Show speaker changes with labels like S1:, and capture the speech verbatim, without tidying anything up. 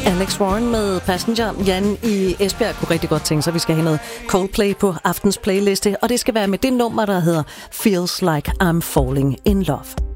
S1: Alex Warren med Passenger. Jan i Esbjerg kunne rigtig godt tænke sig, at vi skal have noget Coldplay på aftens playliste, og det skal være med det nummer, der hedder Feels Like I'm Falling in Love.